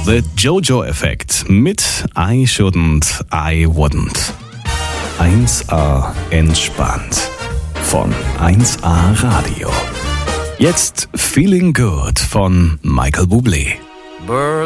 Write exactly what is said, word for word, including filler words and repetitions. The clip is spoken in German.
The Jojo-Effekt mit I Shouldn't, I Wouldn't. eins A entspannt von eins A Radio. Jetzt Feeling Good von Michael Bublé. Birds